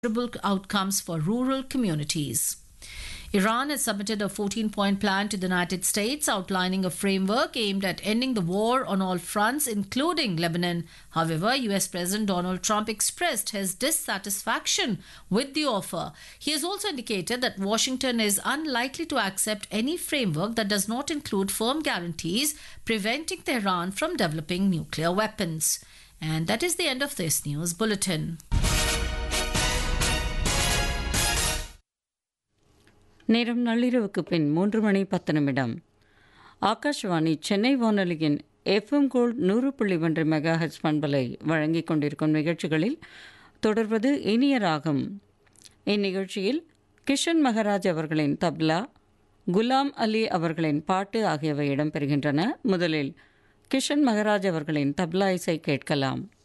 outcomes for rural communities. Iran has submitted a 14-point plan to the United States outlining a framework aimed at ending the war on all fronts, including Lebanon. However, US President Donald Trump expressed his dissatisfaction with the offer. He has also indicated that Washington is unlikely to accept any framework that does not include firm guarantees preventing Tehran from developing nuclear weapons. And that is the end of this news bulletin. நேரம் நள்ளிரவுக்கு பின் 3:10 ஆகாஷ்வாணி சென்னை வானொலியின் FM gold 100.1 megahertz பண்பலை வழங்கிக் கொண்டிருக்கும் நிகழ்ச்சிகளில் தொடர்வது இனிய ராகம். இந்நிகழ்ச்சியில் கிஷன் மகராஜ் அவர்களின் தப்லா, குலாம் அலி அவர்களின் பாட்டு ஆகியவை இடம்பெறுகின்றன. முதலில் கிஷன் மகராஜ் அவர்களின் தப்லா இசை கேட்கலாம்.